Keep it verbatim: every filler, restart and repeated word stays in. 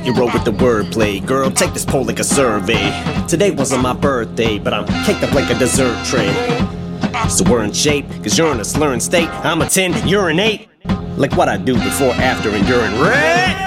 You wrote with the wordplay. Girl, take this poll like a survey. Today wasn't my birthday, but I'm caked up like a dessert tray. So we're in shape, cause you're in a slurring state. I'm a ten, you're an eight. Like what I do before, after, and during. Red!